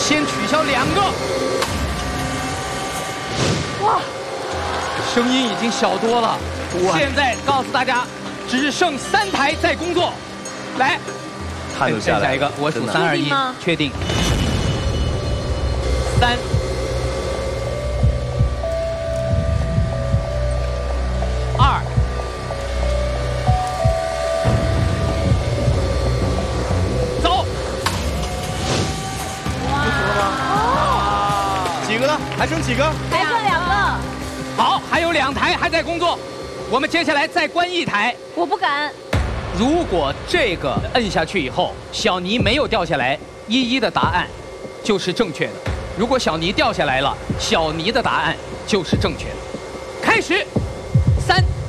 先取消2个。 哇， 声音已经小多了。现在告诉大家，只剩3台在工作。来， 汗都下来了。 下一个，我数3、2、1，确定。3、2、走。 不行了吗？几个了？还剩几个？ 还剩2个。 好，还有2台还在工作。我们接下来再关1台。 我不敢。 如果这个摁下去以后，小尼没有掉下来，11的答案就是正确的。如果小尼掉下来了，小尼的答案就是正确的。开始，3、